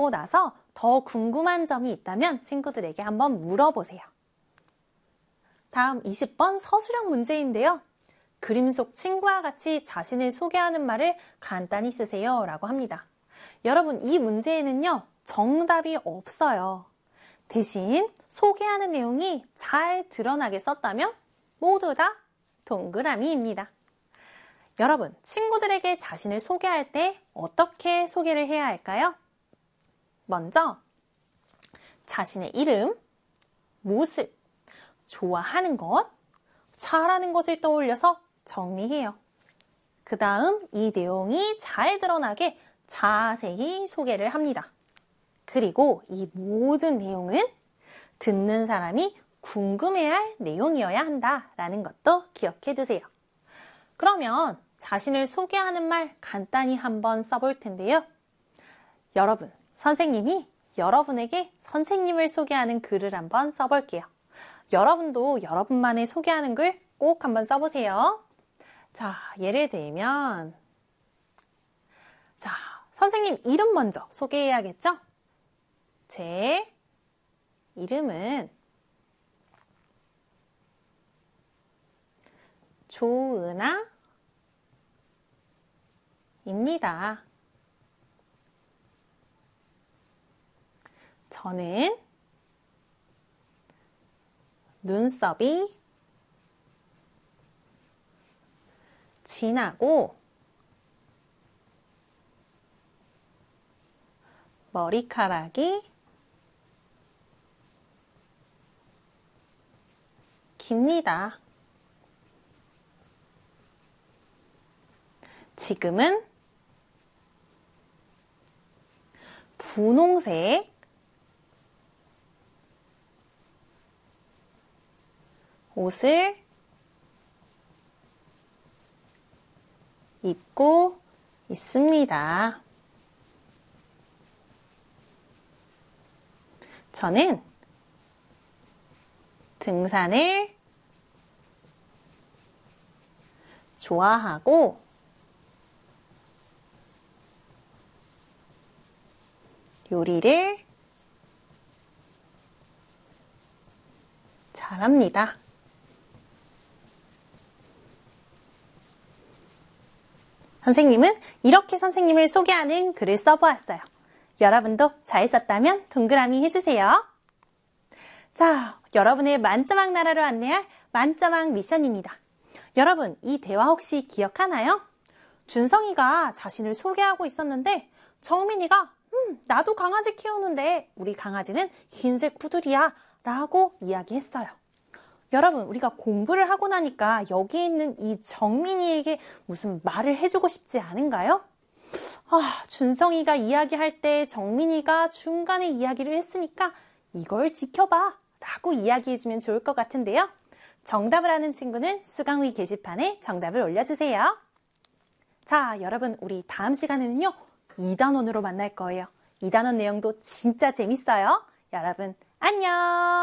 듣고 나서 더 궁금한 점이 있다면 친구들에게 한번 물어보세요. 다음 20번 서술형 문제인데요. 그림 속 친구와 같이 자신을 소개하는 말을 간단히 쓰세요 라고 합니다. 여러분, 이 문제에는요, 정답이 없어요. 대신 소개하는 내용이 잘 드러나게 썼다면 모두 다 동그라미입니다. 여러분, 친구들에게 자신을 소개할 때 어떻게 소개를 해야 할까요? 먼저 자신의 이름, 모습, 좋아하는 것, 잘하는 것을 떠올려서 정리해요. 그 다음 이 내용이 잘 드러나게 자세히 소개를 합니다. 그리고 이 모든 내용은 듣는 사람이 궁금해할 내용이어야 한다라는 것도 기억해 두세요. 그러면 자신을 소개하는 말 간단히 한번 써볼 텐데요. 여러분, 선생님이 여러분에게 선생님을 소개하는 글을 한번 써볼게요. 여러분도 여러분만의 소개하는 글 꼭 한번 써보세요. 자, 예를 들면 선생님 이름 먼저 소개해야겠죠? 제 이름은 조은아입니다. 저는 눈썹이 진하고 머리카락이 깁니다. 지금은 분홍색 옷을 입고 있습니다. 저는 등산을 좋아하고 요리를 잘합니다. 선생님은 이렇게 선생님을 소개하는 글을 써보았어요. 여러분도 잘 썼다면 동그라미 해주세요. 자, 여러분을 만점왕 나라로 안내할 만점왕 미션입니다. 여러분, 이 대화 혹시 기억하나요? 준성이가 자신을 소개하고 있었는데 정민이가 나도 강아지 키우는데 우리 강아지는 흰색 푸들이야 라고 이야기했어요. 여러분, 우리가 공부를 하고 나니까 여기 있는 이 정민이에게 무슨 말을 해주고 싶지 않은가요? 준성이가 이야기할 때 정민이가 중간에 이야기를 했으니까 이걸 지켜봐 라고 이야기해주면 좋을 것 같은데요. 정답을 아는 친구는 수강위 게시판에 정답을 올려주세요. 자, 여러분, 우리 다음 시간에는요 2단원으로 만날 거예요. 2단원 내용도 진짜 재밌어요. 여러분, 안녕!